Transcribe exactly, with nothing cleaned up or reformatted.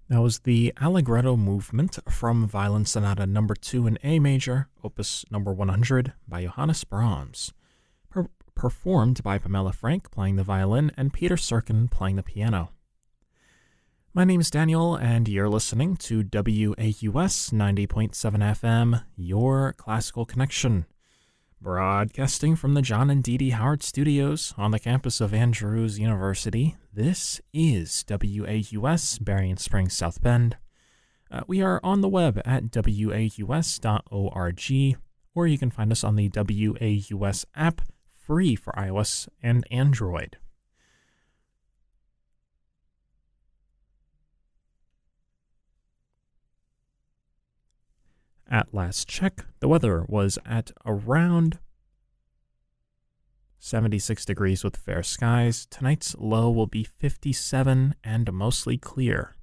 That was the Allegretto movement from Violin Sonata number two in A major, opus number one hundred, by Johannes Brahms. Per- performed by Pamela Frank playing the violin and Peter Serkin playing the piano. My name is Daniel, and you're listening to W A U S ninety point seven F M, your classical connection. Broadcasting from the John and Dee Dee Howard Studios on the campus of Andrews University, this is W A U S, Berrien Springs, South Bend. Uh, we are on the web at W A U S dot org, or you can find us on the W A U S app, free for iOS and Android. At last check, the weather was at around seventy-six degrees with fair skies. Tonight's low will be fifty-seven and mostly clear.